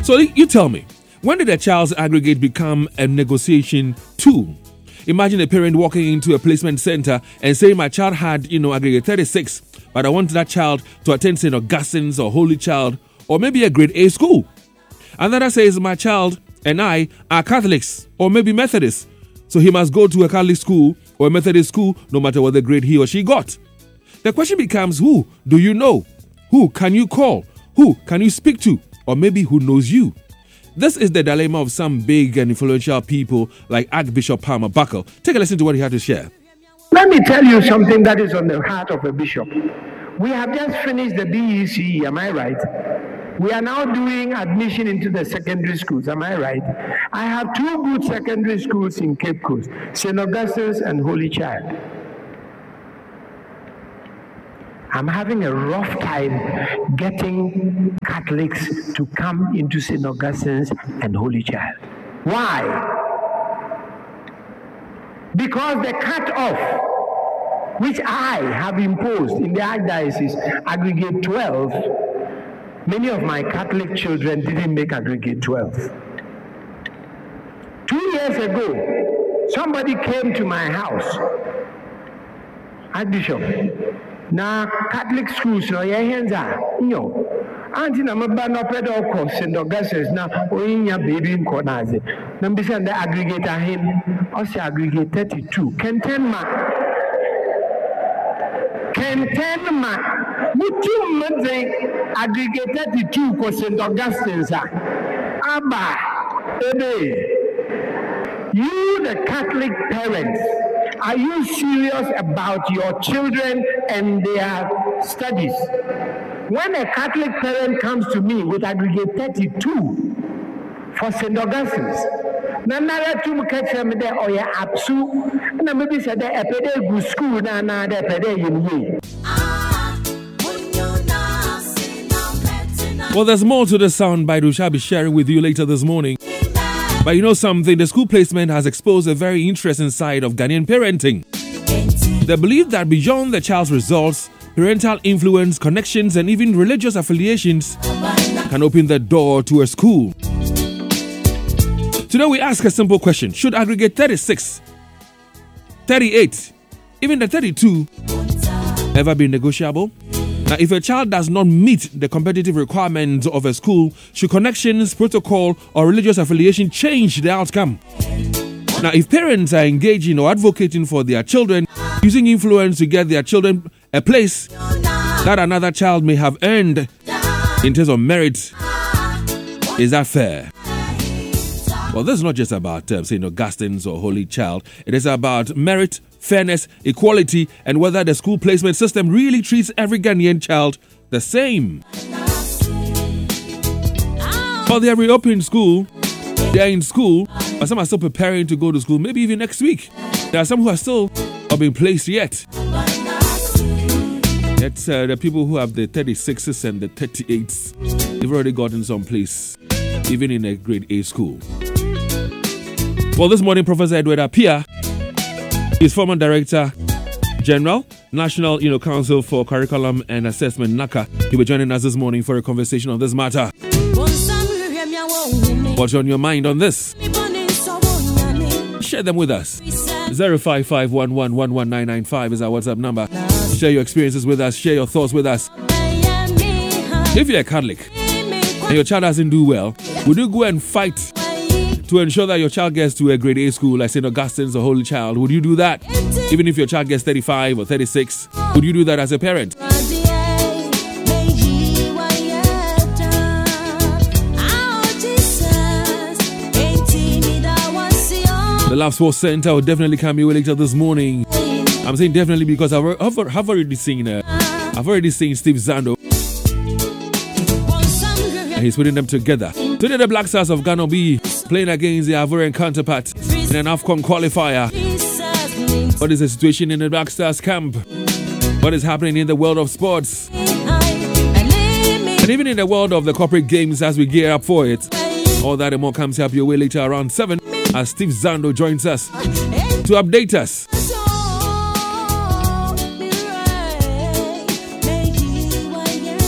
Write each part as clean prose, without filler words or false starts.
So you tell me, when did a child's aggregate become a negotiation tool? Imagine a parent walking into a placement center and saying, my child had, aggregate 36, but I want that child to attend St. Augustine's or Holy Child or maybe a grade A school. Another says, my child and I are Catholics or maybe Methodists, so he must go to a Catholic school or a Methodist school no matter what the grade he or she got. The question becomes, who do you know? Who can you call? Who can you speak to? Or maybe who knows you? This is the dilemma of some big and influential people like Archbishop Palmer Buckle. Take a listen to what he had to share. Let me tell you something that is on the heart of a bishop. We have just finished the BECE, am I right? We are now doing admission into the secondary schools, am I right? I have 2 good secondary schools in Cape Coast, St. Augustine's and Holy Child. I'm having a rough time getting Catholics to come into St. Augustine's and Holy Child. Why? Because the cut-off, which I have imposed in the Archdiocese, aggregate 12, many of my Catholic children didn't make aggregate 12. 2 years ago, somebody came to my house, Archbishop. Now, Catholic schools, no, your hands are, Auntie, I'm about no pedal course St. Augustine's now, or in your baby in Konaze. Number seven, the aggregator him, also aggregate 32. Can 10 ma? Would you not say aggregate 32 for St. Augustine's? Abba, Ebe. You, the Catholic parents, are you serious about your children and their studies? When a Catholic parent comes to me with aggregate 32 for St. Augustine's, Nanara to catch them there or ya absu, and maybe said a pede good school, Nana, the pede in. Well, there's more to the soundbite which I'll be sharing with you later this morning. But you know something, the school placement has exposed a very interesting side of Ghanaian parenting. They believe that beyond the child's results, parental influence, connections, and even religious affiliations can open the door to a school. Today we ask a simple question. Should aggregate 36, 38, even the 32 ever be negotiable? Now, if a child does not meet the competitive requirements of a school, should connections, protocol, or religious affiliation change the outcome? Now, if parents are engaging or advocating for their children, using influence to get their children a place that another child may have earned in terms of merit, is that fair? Well, this is not just about St. Augustine's or Holy Child. It is about merit, fairness, equality, and whether the school placement system really treats every Ghanaian child the same. Well, they are reopening school. They are in school, but some are still preparing to go to school, maybe even next week. There are some who are still not being placed yet. It's the people who have the 36s and the 38s. They've already gotten some place, even in a grade A school. Well, this morning, Professor Edward Appiah is former Director General, National Council for Curriculum and Assessment, NACA. He'll be joining us this morning for a conversation on this matter. What's on your mind on this? Share them with us. 05511119995 is our WhatsApp number. Share your experiences with us. Share your thoughts with us. If you're a Catholic and your child doesn't do well, would you go and fight to ensure that your child gets to a grade A school like St. Augustine's or Holy Child? Would you do that? Even if your child gets 35 or 36, would you do that as a parent? The Love Sports Center will definitely come your way later this morning. I'm saying definitely because I've already seen Steve Zando. And he's putting them together. Today the Black Stars of Ghana will be playing against their Ivorian counterpart in an AFCON qualifier. What is the situation in the Black Stars camp? What is happening in the world of sports? And even in the world of the corporate games as we gear up for it. All that and more comes up your way later around 7 as Steve Zando joins us to update us.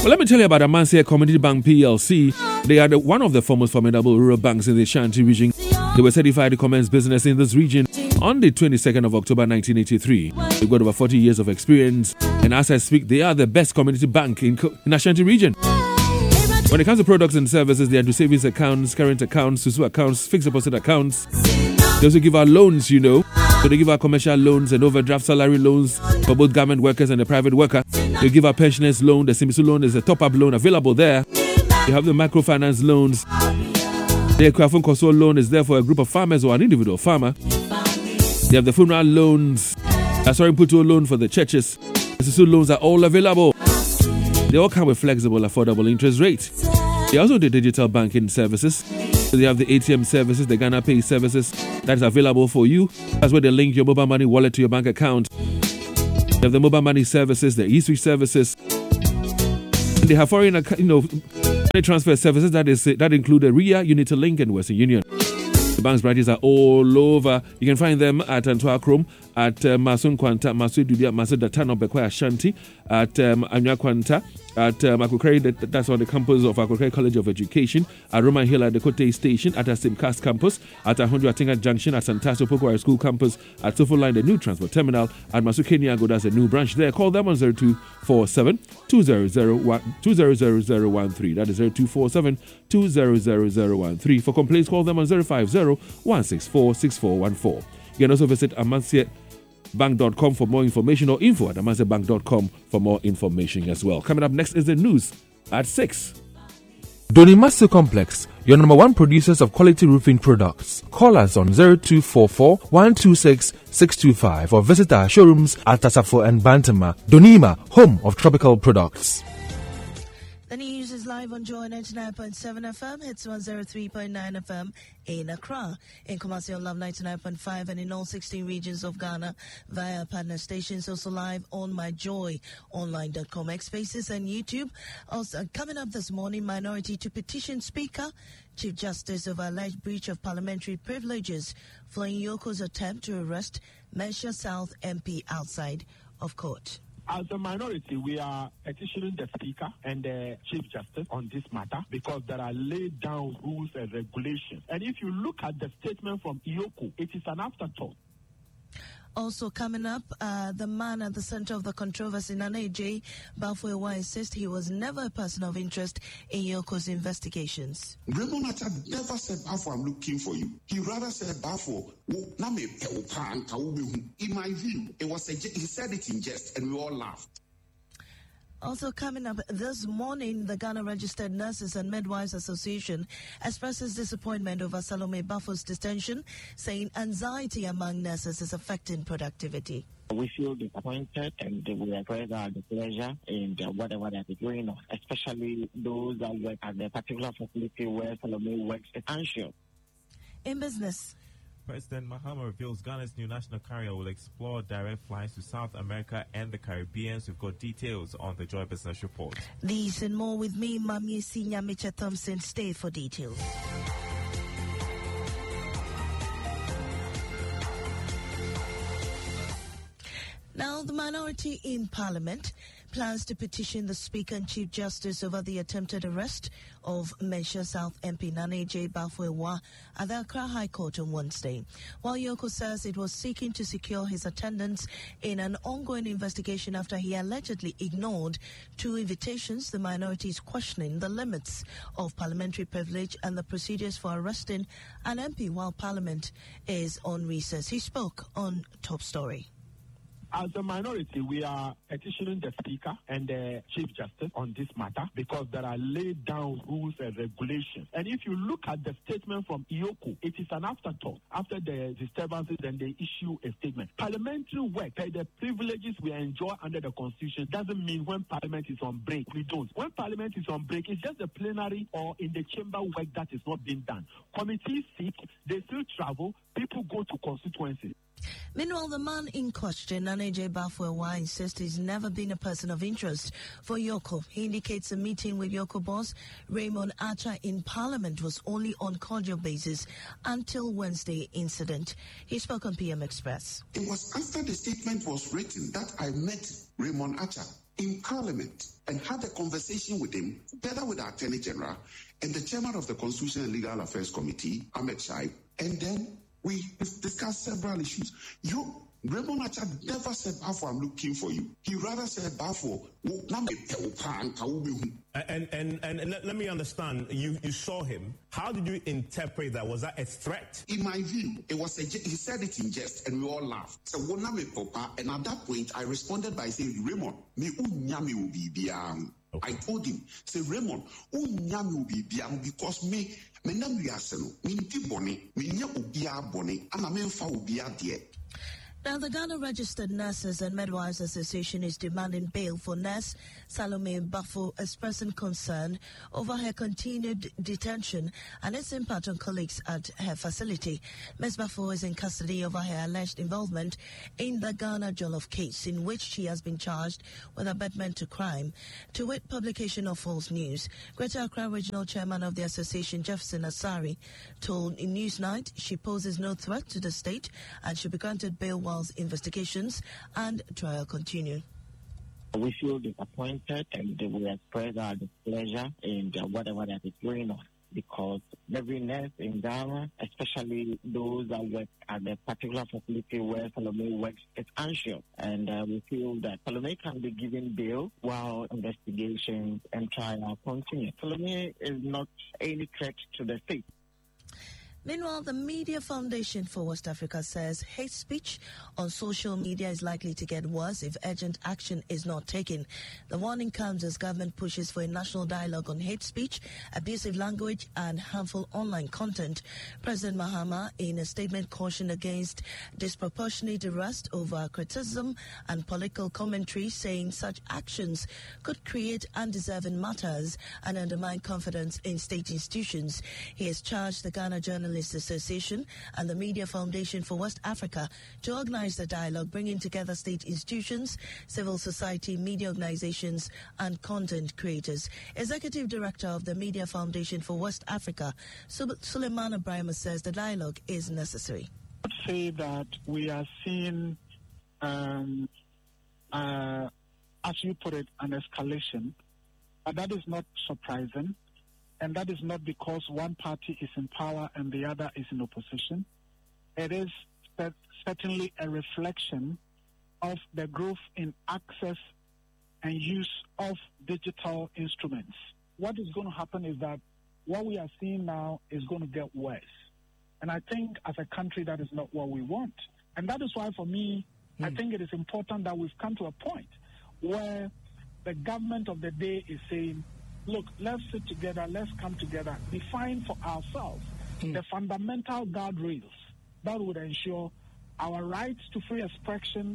Well, let me tell you about Amancia Community Bank PLC. They are one of the foremost formidable rural banks in the Ashanti region. They were certified to commence business in this region on the 22nd of October 1983. They've got over 40 years of experience, and as I speak, they are the best community bank in Ashanti region. When it comes to products and services, they do savings accounts, current accounts, SUSU accounts, fixed deposit accounts. They also give out loans, So they give out commercial loans and overdraft salary loans for both government workers and the private worker. They give out pensioners loan. The Simisu loan is a top-up loan available there. They have the microfinance loans. The Ekwafun Koso loan is there for a group of farmers or an individual farmer. They have the funeral loans. Puto loan for the churches. The Simisu loans are all available. They all come with flexible, affordable interest rates. They also do digital banking services. So they have the ATM services, the Ghana Pay services that is available for you. That's where they link your mobile money wallet to your bank account. They have the mobile money services, the eSwitch services. And they have foreign, money transfer services that include the RIA, Unity-Link, and Western Union. The bank's branches are all over. You can find them at Antwa Krom, at Masun Kwanta, Masu Dubia, Masu Datano Bekwa Ashanti, at Anya Kwanta, at Akukari, that's on the campus of Akukari College of Education, at Roman Hill at the Kote Station, at Asimcast Campus, at Ahundu Atinga Junction, at Santaso Pokwara School Campus, at Sofo Line, the new transport terminal, at Masuke Niago, that's a new branch there. Call them on 0247 200013. That is 0247 200013. For complaints, call them on 050 164 6414. You can also visit amanciabank.com for more information, or info at amanciabank.com for more information as well. Coming up next is the news at 6. Donimasu Complex, your number one producers of quality roofing products. Call us on 0244 126 625 or visit our showrooms at Tasafo and Bantama. Donima, home of tropical products. The news is live on Joy 99.7 FM, hits 103.9 FM in Accra, in Kumasi on Love 99.5, and in all 16 regions of Ghana via partner stations. Also live on myjoyonline.com, X Spaces, and YouTube. Also coming up this morning, minority to petition Speaker Chief Justice of alleged breach of parliamentary privileges, following Yoko's attempt to arrest Mensah South MP outside of court. As a minority, we are petitioning the Speaker and the Chief Justice on this matter because there are laid down rules and regulations. And if you look at the statement from Iyoko, it is an afterthought. Also coming up, the man at the center of the controversy, Nana J. Bafwewa, insists he was never a person of interest in Yoko's investigations. Raymond Atta never said, Bafo, I'm looking for you. He rather said, Bafo, in my view, he said it in jest, and we all laughed. Also coming up this morning, the Ghana Registered Nurses and Midwives Association expresses disappointment over Salome Bafo's detention, saying anxiety among nurses is affecting productivity. We feel disappointed, and we express our displeasure in whatever that is going on, especially those that work at the particular facility where Salome works at Anshio. In business, President Mahama reveals Ghana's new national carrier will explore direct flights to South America and the Caribbean. We've got details on the Joy Business Report. These and more with me, Mami Senior Micha Thompson. Stay for details. Now, the minority in Parliament plans to petition the Speaker and Chief Justice over the attempted arrest of Mensah South MP Nana J. Bafwewa at the Accra High Court on Wednesday. While Yoko says it was seeking to secure his attendance in an ongoing investigation after he allegedly ignored 2 invitations, the minority is questioning the limits of parliamentary privilege and the procedures for arresting an MP while Parliament is on recess. He spoke on Top Story. As a minority, we are petitioning the Speaker and the Chief Justice on this matter because there are laid down rules and regulations. And if you look at the statement from Iyoko, it is an afterthought. After the disturbances, then they issue a statement. Parliamentary work, the privileges we enjoy under the Constitution, doesn't mean when Parliament is on break, we don't. When Parliament is on break, it's just the plenary or in the chamber work that is not being done. Committees sit, they still travel, people go to constituencies. Meanwhile, the man in question, Nana J. Bafwewa, insists he's never been a person of interest for Yoko. He indicates a meeting with Yoko boss Raymond Atta in Parliament was only on cordial basis until Wednesday incident. He spoke on PM Express. It was after the statement was written that I met Raymond Atta in Parliament and had a conversation with him, together with the Attorney General and the Chairman of the Constitutional and Legal Affairs Committee, Ahmed Shaib, and then we discussed several issues. Raymond Achad never said, Bafo, I'm looking for you. He rather said, Bafo, and let me understand, you saw him. How did you interpret that? Was that a threat? In my view, it was he said it in jest, and we all laughed. So, and at that point, I responded by saying, Raymond, me unyami will be biam. I told him, say, Raymond, unyami will be biam because me nam yaseno, me nti boni, me nya ubia boni, and I mean fa ubia dear. Now, the Ghana Registered Nurses and Midwives Association is demanding bail for nurse Salome Bafo, expressing concern over her continued detention and its impact on colleagues at her facility. Ms. Bafo is in custody over her alleged involvement in the Ghana Jollof case, in which she has been charged with abetment to crime. To wit, publication of false news. Greater Accra Regional Chairman of the association, Jefferson Asari, told in Newsnight she poses no threat to the state and should be granted bail while investigations and trial continue. We feel disappointed and we express our displeasure in whatever that is going on, because every nurse in Ghana, especially those that work at the particular facility where Salome works, is anxious, and we feel that Salome can be given bail while investigations and trial continue. Salome is not any threat to the state. Meanwhile, the Media Foundation for West Africa says hate speech on social media is likely to get worse if urgent action is not taken. The warning comes as government pushes for a national dialogue on hate speech, abusive language, and harmful online content. President Mahama, in a statement, cautioned against disproportionate arrest over criticism and political commentary, saying such actions could create undeserving matters and undermine confidence in state institutions. He has charged the Ghana Journalists Association and the Media Foundation for West Africa to organize the dialogue, bringing together state institutions, civil society, media organizations, and content creators. Executive Director of the Media Foundation for West Africa, Suleiman Ibrahim, says the dialogue is necessary. I would say that we are seeing, as you put it, an escalation, but that is not surprising. And that is not because one party is in power and the other is in opposition. It is certainly a reflection of the growth in access and use of digital instruments. What is going to happen is that what we are seeing now is going to get worse. And I think as a country, that is not what we want. And that is why, for me, I think it is important that we've come to a point where the government of the day is saying, look, let's sit together, let's come together, define for ourselves the fundamental guardrails that would ensure our rights to free expression.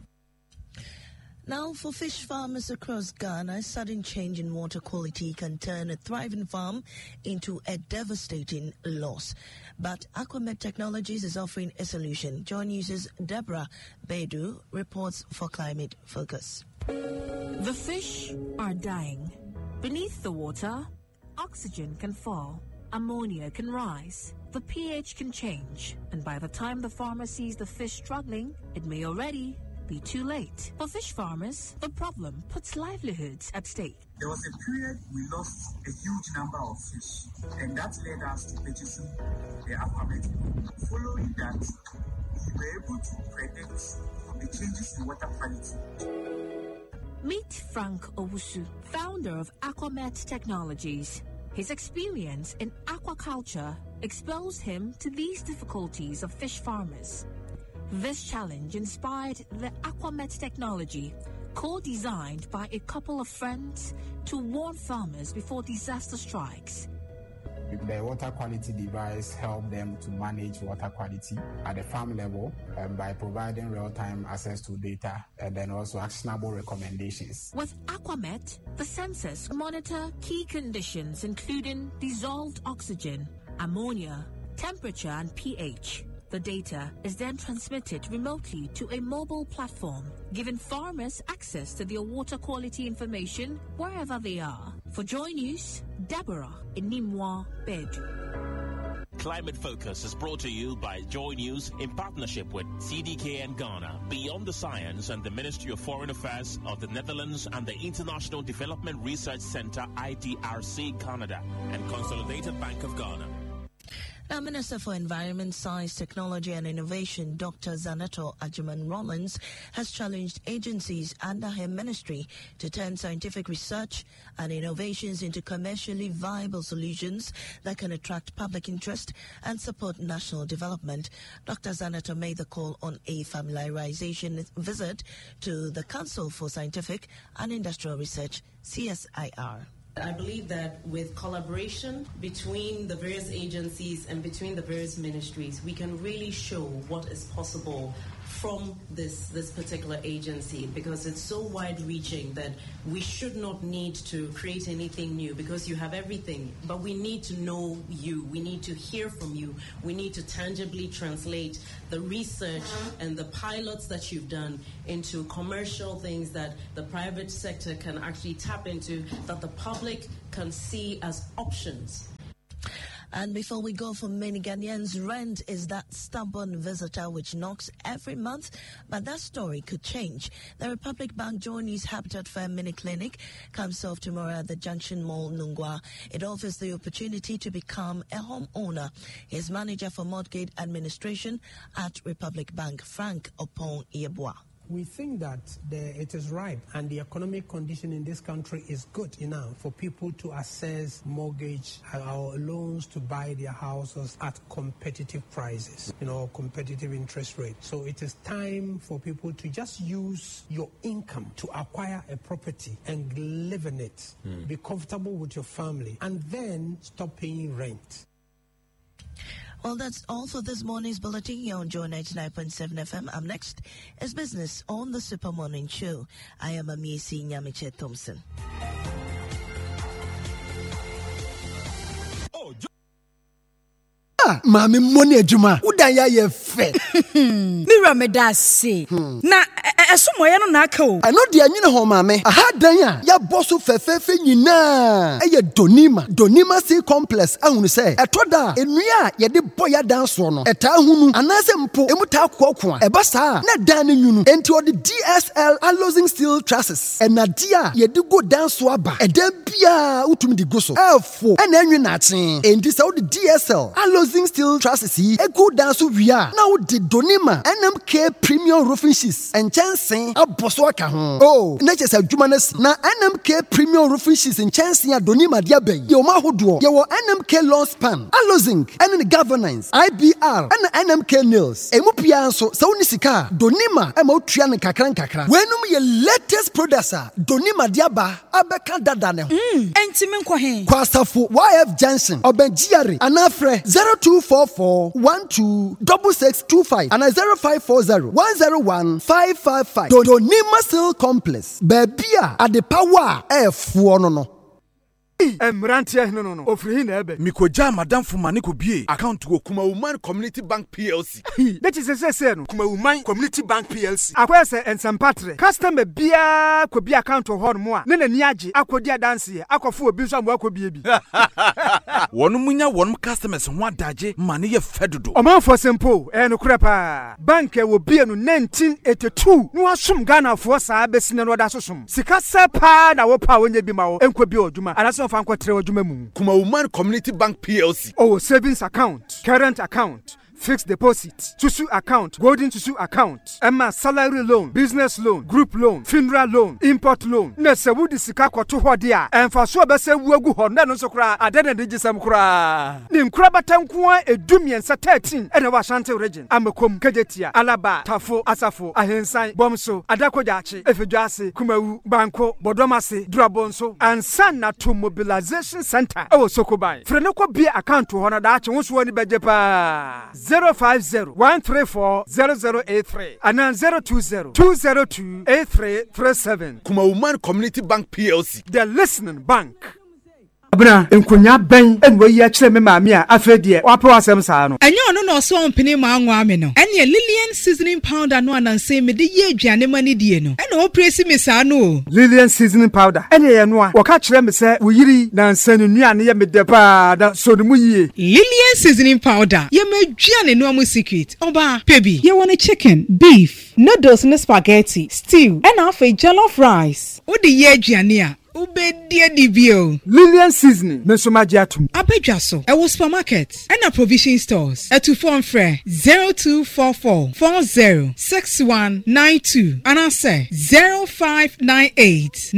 Now, for fish farmers across Ghana, a sudden change in water quality can turn a thriving farm into a devastating loss. But Aquamed Technologies is offering a solution. Joy News' Deborah Bedu reports for Climate Focus. The fish are dying. Beneath the water, oxygen can fall, ammonia can rise, the pH can change, and by the time the farmer sees the fish struggling, it may already be too late. For fish farmers, the problem puts livelihoods at stake. There was a period we lost a huge number of fish, and that led us to purchasing the Aquamed. Following that, we were able to predict the changes in water quality. Meet Frank Owusu, founder of Aquamed Technologies. His experience in aquaculture exposed him to these difficulties of fish farmers. This challenge inspired the Aquamed technology, co-designed by a couple of friends to warn farmers before disaster strikes. The water quality device helped them to manage water quality at the farm level by providing real-time access to data and then also actionable recommendations. With Aquamed, the sensors monitor key conditions including dissolved oxygen, ammonia, temperature, and pH. The data is then transmitted remotely to a mobile platform, giving farmers access to their water quality information wherever they are. For Joy News, Deborah Inimwa Bedu. Climate Focus is brought to you by Joy News in partnership with CDKN Ghana, Beyond the Science and the Ministry of Foreign Affairs of the Netherlands and the International Development Research Center IDRC Canada and Consolidated Bank of Ghana. Now, Minister for Environment, Science, Technology and Innovation, Dr. Zaneto Agyeman-Rawlings, has challenged agencies under her ministry to turn scientific research and innovations into commercially viable solutions that can attract public interest and support national development. Dr. Zaneto made the call on a familiarization visit to the Council for Scientific and Industrial Research, CSIR. I believe that with collaboration between the various agencies and between the various ministries, we can really show what is possible from this particular agency, because it's so wide-reaching that we should not need to create anything new, because you have everything. But we need to know you. We need to hear from you. We need to tangibly translate the research and the pilots that you've done into commercial things that the private sector can actually tap into, that the public can see as options. And before we go, for many Ghanaians, rent is that stubborn visitor which knocks every month. But that story could change. The Republic Bank Journeys Habitat Fair Mini Clinic comes off tomorrow at the Junction Mall, Nungwa. It offers the opportunity to become a homeowner. Here's manager for mortgage administration at Republic Bank, Frank Opon Yeboah. We think that it is ripe and the economic condition in this country is good enough for people to access mortgage or loans to buy their houses at competitive prices, competitive interest rates. So it is time for people to just use your income to acquire a property and live in it, be comfortable with your family, and then stop paying rent. Well, that's all for this morning's bulletin here on Joy 99.7 FM. Up next is Business on the Super Morning Show. I am Amiesi Nyamiche Thompson. Mami money ejuma udanya ye fe Mira medase na esomoye no na aka o eno de anyine ho mami aha dan a ya boso fefefe nyina eye donima sea complex ahunu se etoda enua ye de boya dan so no eta hunu anase mpo emuta kokko eba saa na dan nyunu enti odi DSL alloying steel trusses enadia ye de go dan so aba edan bia utumi di go so efo ena anwi na achen enti se odi DSL alloying steel trusses a good dance via now the Donima NMK premium roofing sheets and chancing a boswaka oh natures a jumanes na NMK premium roofing sheets and chancing a Donima diabe yo mahodo yo NMK long span allozing and the governance IBR and NMK nails emupia so unisika Donima emotria ne kakra wenum ye latest producer Donima diaba abeka dada ne entimi nkwa he kwasafo YF Johnson obenjiare anafre 0244126625 and 0540101555 Donima Steel Complex Babia at the power F1 no. Emrantia no ofri na ebe mikoja madam fumane ko bie account wo Kuma Woman Community Bank PLC that is say no Kuma Woman Community Bank PLC akwese ensempatre customer bia ko bia account ho no mo a na nani age akodi adanse akofo obi so am akobie bi wonu munya wonu customers ho adaje mane ye fedodo omanfo simple no krepa bank e wo bie no 1982 no asum Ghana fo saa besine no da sosum sika sepa na wo pa wonya bi ma wo enko bi oduma anaso Kuma Woman Community Bank PLC. Oh, savings account, current account, fixed deposit, Tusu account, golden Tusu account, Emma salary loan, business loan, group loan, funeral loan, import loan. Nese wudi sika kwa tuho dia. Enfasua bese uwegu honda nonso kura adene dijisem kura. Ni mkura batankuwa edumien sa 13 ene wa Ashanti region. Amekom, Kejetia, Alaba, Tafo, Asafo, Ahensai, Bomso, Adakojachi, Efejuasi, Kumewu, Banko, Bodomasi, Drabonso, and Sana to Mobilization Center. Oh, Sokobai. Frenoko be account to honor dachi wonsuwani bejepa. 050-134-0083 and then 020-202-8337. Kuma Woman Community Bank PLC. The listening bank. abena nkonya ben en wo yi kire me maami a afedie wape wasem saa no enye ono no so ompene ma anwa ame no ene Lillian seasoning powder no ananse me de ye aduane mani die no ene o presi me saa no Lillian seasoning powder ene ye no a wo ka kire me se wo yiri na nsanu nuane ye me de pa da so no mu yie Lillian seasoning powder ye ma aduane no amu secret oba pebi ye want chicken beef noodles and spaghetti stew and half a jollof rice o de ye aduane a Ubedie dibio Lillian seasoning me so maji atum abedwa so e wo supermarket and a provision stores at 0244 406192 and I say 0598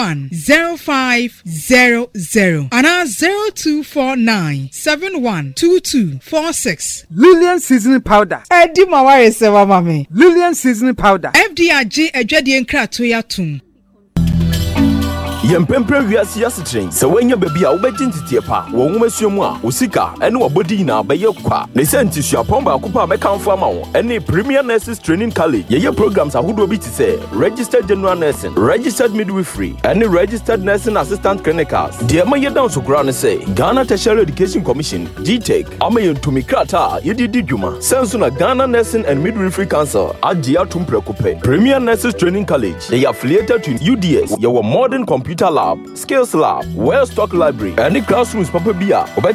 910500 and 0249 712246 Lillian seasoning powder edi maware se wa mame Lillian seasoning powder FDRG adwade nkrato ya tum Yempempre wiase yasetren se wanya baby a wobegyintitie pa wo nwomasuamu a osika ene wobodi na beye kwa ne sentisua pomba akopa bekanfo ama wo ene Premier Nurses Training College ye programs ahodo bi ti se registered general nursing registered midwifery ene registered nursing assistant clinicals de ma ye down so kura ne se Ghana Tertiary Education Commission GTEC ama ye ntumi krata ye didi dwuma senso na Ghana Nursing and Midwifery Council agia tumprekope Premier Nurses Training College they are affiliated to UDS your modern computer lab, skills lab, well-stocked library, and the classrooms papa bia.